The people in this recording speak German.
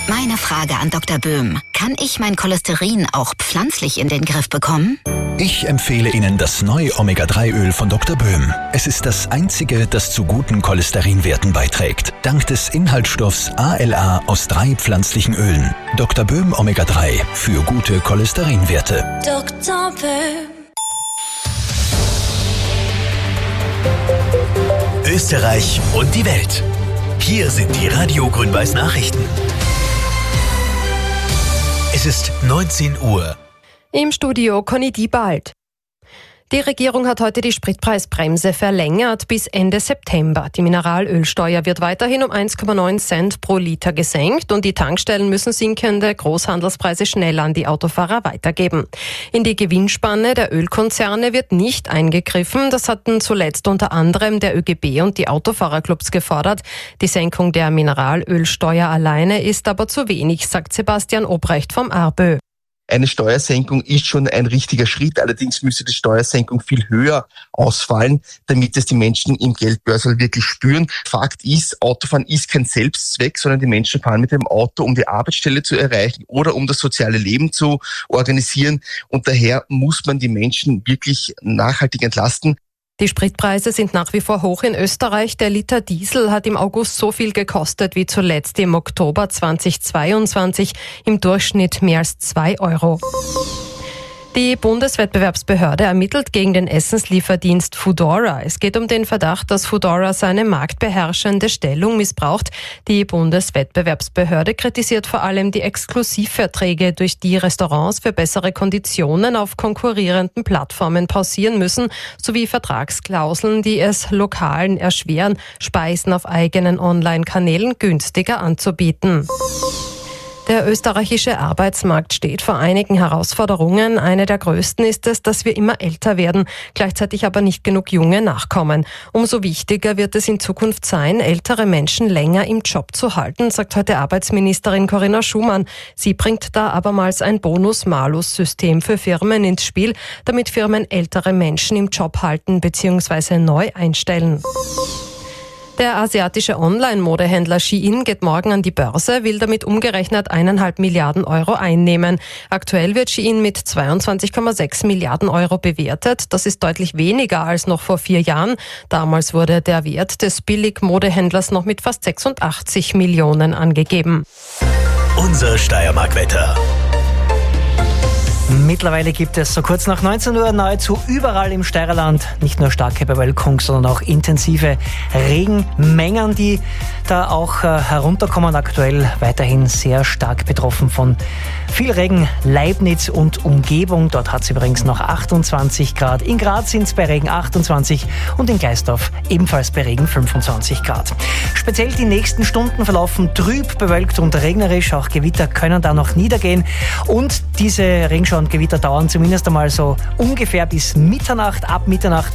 Meine Frage an Dr. Böhm. Kann ich mein Cholesterin auch pflanzlich in den Griff bekommen? Ich empfehle Ihnen das neue Omega-3-Öl von Dr. Böhm. Es ist das einzige, das zu guten Cholesterinwerten beiträgt. Dank des Inhaltsstoffs ALA aus 3 pflanzlichen Ölen. Dr. Böhm Omega-3 für gute Cholesterinwerte. Dr. Böhm. Österreich und die Welt. Hier sind die Radio Grün-Weiß Nachrichten. Es ist 19 Uhr. Im Studio Conny Diebald. Die Regierung hat heute die Spritpreisbremse verlängert bis Ende September. Die Mineralölsteuer wird weiterhin um 1,9 Cent pro Liter gesenkt und die Tankstellen müssen sinkende Großhandelspreise schnell an die Autofahrer weitergeben. In die Gewinnspanne der Ölkonzerne wird nicht eingegriffen. Das hatten zuletzt unter anderem der ÖGB und die Autofahrerclubs gefordert. Die Senkung der Mineralölsteuer alleine ist aber zu wenig, sagt Sebastian Obrecht vom ARBÖ. Eine Steuersenkung ist schon ein richtiger Schritt, allerdings müsste die Steuersenkung viel höher ausfallen, damit es die Menschen im Geldbörsel wirklich spüren. Fakt ist, Autofahren ist kein Selbstzweck, sondern die Menschen fahren mit dem Auto, um die Arbeitsstelle zu erreichen oder um das soziale Leben zu organisieren. Und daher muss man die Menschen wirklich nachhaltig entlasten. Die Spritpreise sind nach wie vor hoch in Österreich. Der Liter Diesel hat im August so viel gekostet wie zuletzt im Oktober 2022, im Durchschnitt mehr als 2 Euro. Die Bundeswettbewerbsbehörde ermittelt gegen den Essenslieferdienst Foodora. Es geht um den Verdacht, dass Foodora seine marktbeherrschende Stellung missbraucht. Die Bundeswettbewerbsbehörde kritisiert vor allem die Exklusivverträge, durch die Restaurants für bessere Konditionen auf konkurrierenden Plattformen pausieren müssen, sowie Vertragsklauseln, die es Lokalen erschweren, Speisen auf eigenen Online-Kanälen günstiger anzubieten. Der österreichische Arbeitsmarkt steht vor einigen Herausforderungen. Eine der größten ist es, dass wir immer älter werden, gleichzeitig aber nicht genug Junge nachkommen. Umso wichtiger wird es in Zukunft sein, ältere Menschen länger im Job zu halten, sagt heute Arbeitsministerin Corinna Schumann. Sie bringt da abermals ein Bonus-Malus-System für Firmen ins Spiel, damit Firmen ältere Menschen im Job halten bzw. neu einstellen. Der asiatische Online-Modehändler Shein geht morgen an die Börse, will damit umgerechnet 1,5 Milliarden Euro einnehmen. Aktuell wird Shein mit 22,6 Milliarden Euro bewertet. Das ist deutlich weniger als noch vor 4 Jahren. Damals wurde der Wert des Billig-Modehändlers noch mit fast 86 Millionen angegeben. Unser Steiermark-Wetter. Mittlerweile gibt es so kurz nach 19 Uhr nahezu überall im Steirerland nicht nur starke Bewölkung, sondern auch intensive Regenmengen, die da auch herunterkommen. Aktuell weiterhin sehr stark betroffen von viel Regen. Leibniz und Umgebung, dort hat es übrigens noch 28 Grad. In Graz sind es bei Regen 28 und in Gleisdorf ebenfalls bei Regen 25 Grad. Speziell die nächsten Stunden verlaufen trüb, bewölkt und regnerisch. Auch Gewitter können da noch niedergehen. Und diese Regenschauer und Gewitter dauern zumindest einmal so ungefähr bis Mitternacht. Ab Mitternacht